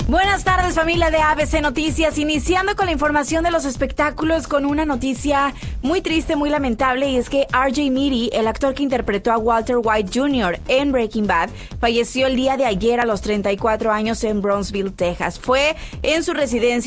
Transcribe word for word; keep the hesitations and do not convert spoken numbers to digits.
Buenas tardes, familia de A B C Noticias, iniciando con la información de los espectáculos con una noticia muy triste, muy lamentable, y es que R J Meaty, el actor que interpretó a Walter White junior en Breaking Bad, falleció el día de ayer a los treinta y cuatro años en Brownsville, Texas. Fue en su residencia